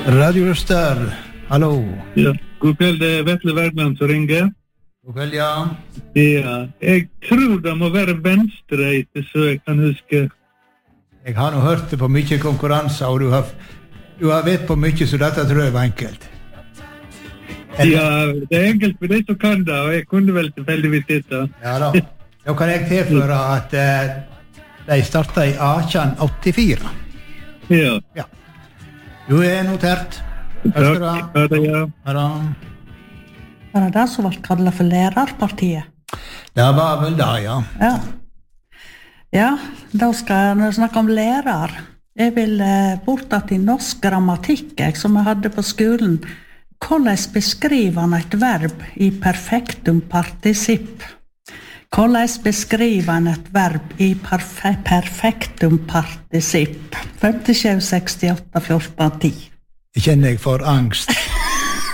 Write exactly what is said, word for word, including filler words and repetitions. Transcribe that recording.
Radio Øster, hallo. Ja, god kveld, det er Vetle Bergland som ringer. God kveld, ja. Ja, jeg tror det må være venstreite, så jeg kan huske. Jeg har nå hørt det på mye konkurranser, og du har, du har vet på mye, så dette tror jeg var enkelt. Eller? Ja, det er enkelt for de som kan det, og jeg kunne vel tilfeldigvis dette. Ja da. Da kan jeg tilføre at uh, de startet i atten åttifire. Ja. Ja. Du er notert. Takk, ha det, ja. Ha det. Var det det som var kallet for lærerpartiet? Det var vel det, ja. Ja. Ja, da skal jeg snakke om lærer. Jeg vil eh, bort til norsk grammatikk, jeg, som jeg hadde på skolen. Hvordan beskriver han et verb i perfektum participp? Hvordan beskriver han et verb i perfe perfektum participp? femtisju sekstiåtte fjorten ti. Jeg kjenner jeg for angst.